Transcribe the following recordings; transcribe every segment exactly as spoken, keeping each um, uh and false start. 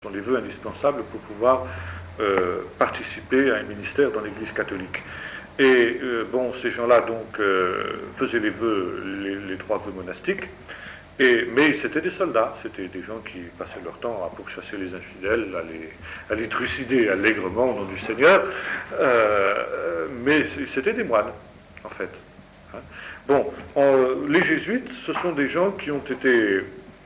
Ce sont les vœux indispensables pour pouvoir euh, participer à un ministère dans l'Église catholique. Et euh, bon, ces gens-là donc euh, faisaient les vœux, les, les trois vœux monastiques, et, mais c'était des soldats, c'était des gens qui passaient leur temps à pourchasser les infidèles, à les, à les trucider allègrement au nom du Seigneur, euh, mais c'était des moines, en fait. Hein. Bon, en, les jésuites, ce sont des gens qui ont été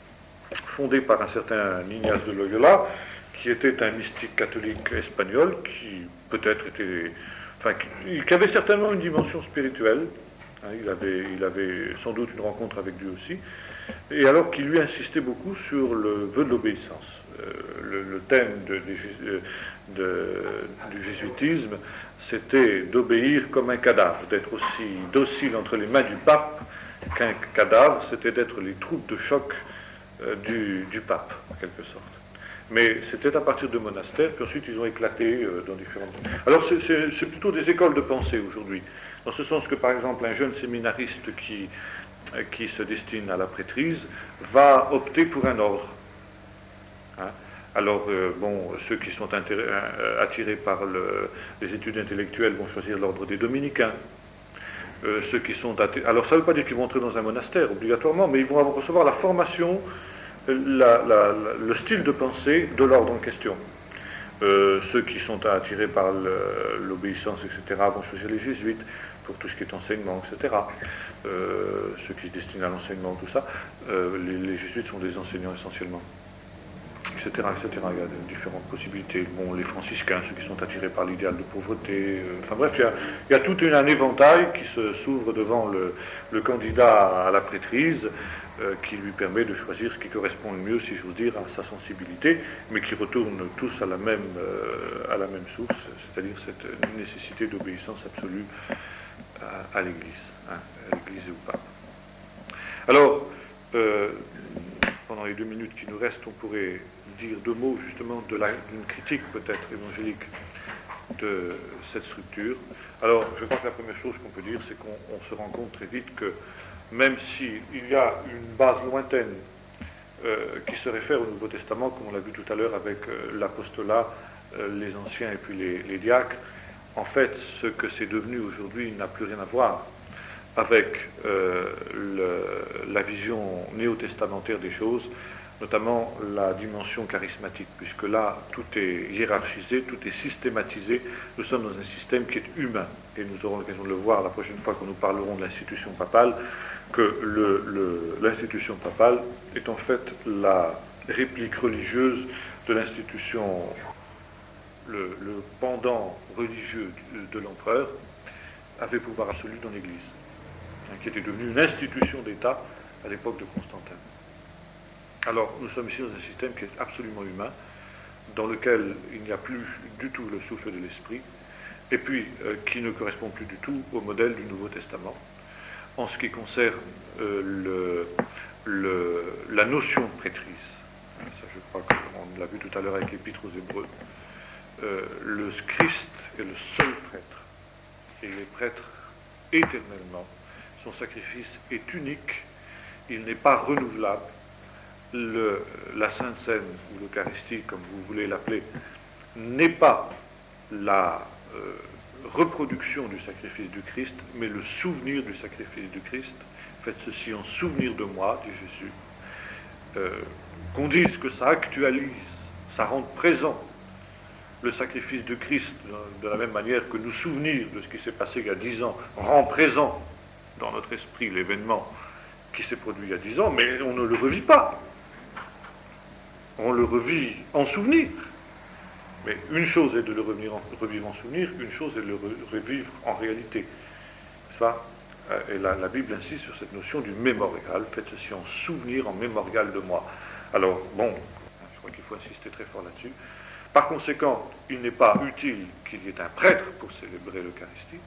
fondé par un certain Ignace de Loyola, qui était un mystique catholique espagnol, qui peut-être était, enfin, qui, qui avait certainement une dimension spirituelle. Hein, il avait, il avait sans doute une rencontre avec Dieu aussi, et alors qu'il lui insistait beaucoup sur le vœu de l'obéissance. Euh, le, le thème de, de, de, du jésuitisme, c'était d'obéir comme un cadavre, d'être aussi docile entre les mains du pape qu'un cadavre, c'était d'être les troupes de choc Du, du pape, en quelque sorte. Mais c'était à partir de monastères, puis ensuite ils ont éclaté euh, dans différentes... Alors c'est, c'est, c'est plutôt des écoles de pensée aujourd'hui, dans ce sens que par exemple un jeune séminariste qui, euh, qui se destine à la prêtrise va opter pour un ordre. Hein? Alors, euh, bon, ceux qui sont intéré- euh, attirés par le, les études intellectuelles vont choisir l'ordre des dominicains. Euh, ceux qui sont attirés... Alors ça ne veut pas dire qu'ils vont entrer dans un monastère obligatoirement, mais ils vont recevoir la formation, la, la, la, le style de pensée de l'ordre en question. Euh, ceux qui sont attirés par le, l'obéissance, et cetera, vont choisir les jésuites pour tout ce qui est enseignement, et cetera. Euh, ceux qui se destinent à l'enseignement, tout ça, euh, les, les jésuites sont des enseignants essentiellement, et cetera, et cetera. Il y a différentes possibilités. Bon, les franciscains, ceux qui sont attirés par l'idéal de pauvreté. Euh, enfin bref, il y a, il y a tout un éventail qui se, s'ouvre devant le, le candidat à la prêtrise, euh, qui lui permet de choisir ce qui correspond le mieux, si j'ose dire, à sa sensibilité, mais qui retournent tous à la même, euh, à la même source, c'est-à-dire cette nécessité d'obéissance absolue à, à l'Église, hein, à l'Église et au pape. Alors, euh, pendant les deux minutes qui nous restent, on pourrait dire deux mots justement de la, d'une critique peut-être évangélique de cette structure. Alors, je crois que la première chose qu'on peut dire, c'est qu'on on se rend compte très vite que même s'il y a une base lointaine euh, qui se réfère au Nouveau Testament, comme on l'a vu tout à l'heure avec euh, l'apostolat, euh, les anciens et puis les, les diacres, en fait, ce que c'est devenu aujourd'hui n'a plus rien à voir avec euh, le, la vision néo-testamentaire des choses, notamment la dimension charismatique, puisque là, tout est hiérarchisé, tout est systématisé. Nous sommes dans un système qui est humain, et nous aurons l'occasion de le voir la prochaine fois que nous parlerons de l'institution papale, que le, le, l'institution papale est en fait la réplique religieuse de l'institution, le, le pendant religieux de, de l'empereur, avait pouvoir absolu dans l'Église, qui était devenue une institution d'État à l'époque de Constantin. Alors, nous sommes ici dans un système qui est absolument humain, dans lequel il n'y a plus du tout le souffle de l'esprit, et puis euh, qui ne correspond plus du tout au modèle du Nouveau Testament, en ce qui concerne euh, le, le, la notion de prêtrise. Ça, je crois qu'on l'a vu tout à l'heure avec l'Épître aux Hébreux. Euh, le Christ est le seul prêtre, et les prêtres éternellement. Son sacrifice est unique, il n'est pas renouvelable. Le, la Sainte Seine, ou l'Eucharistie, comme vous voulez l'appeler, n'est pas la euh, reproduction du sacrifice du Christ, mais le souvenir du sacrifice du Christ. Faites ceci en souvenir de moi, dit Jésus. Euh, qu'on dise que ça actualise, ça rend présent le sacrifice de Christ, de la même manière que nous souvenir de ce qui s'est passé il y a dix ans rend présent dans notre esprit l'événement qui s'est produit il y a dix ans, mais on ne le revit pas. On le revit en souvenir. Mais une chose est de le revivre en, revivre en souvenir, une chose est de le revivre en réalité. N'est-ce pas ? Et la, la Bible insiste sur cette notion du mémorial. Faites ceci en souvenir, en mémorial de moi. Alors, bon, je crois qu'il faut insister très fort là-dessus. Par conséquent, il n'est pas utile qu'il y ait un prêtre pour célébrer l'Eucharistie.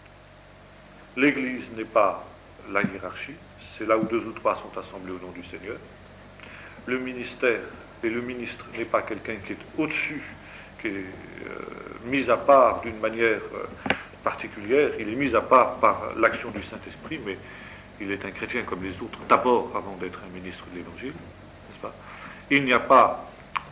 L'Église n'est pas la hiérarchie, c'est là où deux ou trois sont assemblés au nom du Seigneur. Le ministère et le ministre n'est pas quelqu'un qui est au-dessus, qui est euh, mis à part d'une manière euh, particulière, il est mis à part par l'action du Saint-Esprit, mais il est un chrétien comme les autres, d'abord avant d'être un ministre de l'Évangile, n'est-ce pas ? Il n'y a pas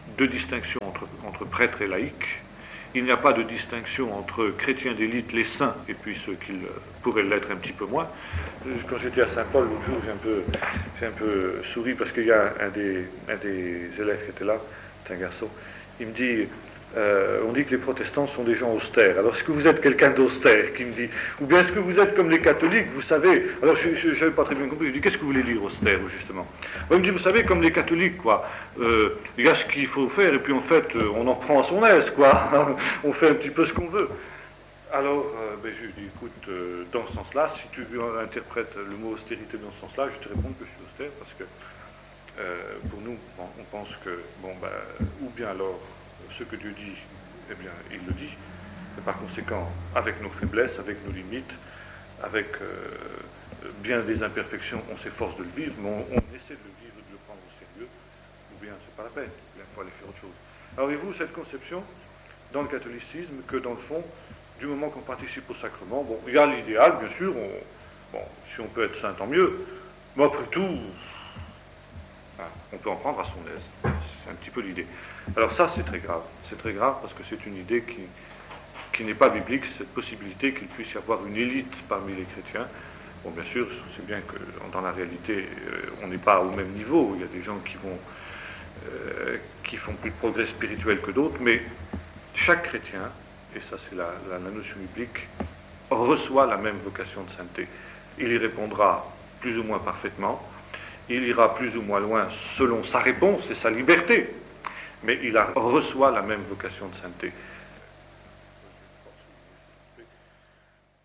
de distinction entre, entre prêtres et laïcs. Il n'y a pas de distinction entre chrétiens d'élite, les saints, et puis ceux qui pourraient l'être un petit peu moins. Quand j'étais à Saint-Paul l'autre jour, j'ai un peu, j'ai un peu souri parce qu'il y a un des, un des élèves qui était là, c'est un garçon, il me dit, euh, on dit que les protestants sont des gens austères. Alors est-ce que vous êtes quelqu'un d'austère, qui me dit, ou bien est-ce que vous êtes comme les catholiques, vous savez. Alors je n'avais pas très bien compris, je dis, qu'est-ce que vous voulez dire austère, justement? Il me dit, vous savez, comme les catholiques, quoi. Euh, il y a ce qu'il faut faire, et puis en fait, on en prend à son aise, quoi. On fait un petit peu ce qu'on veut. Alors, euh, ben, je lui dis, écoute, euh, dans ce sens-là, si tu interprètes le mot austérité dans ce sens-là, je te réponds que je suis austère, parce que euh, pour nous, bon, on pense que, bon, ben, ou bien alors, ce que Dieu dit, eh bien, il le dit, et par conséquent, avec nos faiblesses, avec nos limites, avec euh, bien des imperfections, on s'efforce de le vivre, mais on, on essaie de le vivre et de le prendre au sérieux, ou bien c'est pas la peine, il faut aller faire autre chose. Alors, avez-vous cette conception dans le catholicisme que, dans le fond, du moment qu'on participe au sacrement, bon, il y a l'idéal, bien sûr, on, bon, si on peut être saint, tant mieux, mais après tout, hein, on peut en prendre à son aise. C'est un petit peu l'idée. Alors ça, c'est très grave. C'est très grave parce que c'est une idée qui, qui n'est pas biblique, cette possibilité qu'il puisse y avoir une élite parmi les chrétiens. Bon, bien sûr, c'est bien que dans la réalité, euh, on n'est pas au même niveau. Il y a des gens qui vont, euh, qui font plus de progrès spirituel que d'autres, mais chaque chrétien, et ça c'est la, la, la notion biblique, reçoit la même vocation de sainteté. Il y répondra plus ou moins parfaitement, il ira plus ou moins loin selon sa réponse et sa liberté, mais il a, reçoit la même vocation de sainteté.